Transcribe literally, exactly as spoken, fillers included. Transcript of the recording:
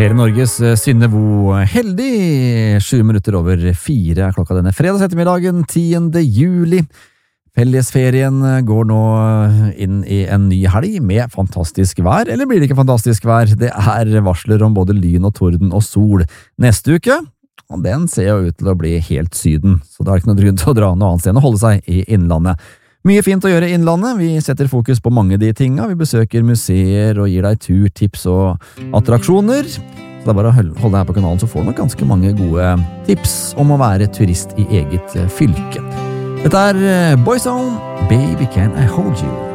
Hele Norges Synnevo heldig. Sju minutter over fire er klokka denne fredags ettermiddagen, tiende juli. Fellesferien går nå inn i en ny helg med fantastisk vær, eller blir det ikke fantastisk vær? Det er varsler om både lyn og torden og sol. Neste uke, og den ser jo ut til å bli helt syden, så det er ikke noe grunn til å dra noe annet sted enn å holde seg i innlandet. Mye fint å gjøre i innlandet, vi setter fokus på mange av de tinga, vi besøker museer og gir deg turtips og attraksjoner. Så det er bare å holde deg her på kanalen, så får du nok ganske mange gode tips om å være turist i eget fylke. Dette er Boyzone, Baby Can I Hold You?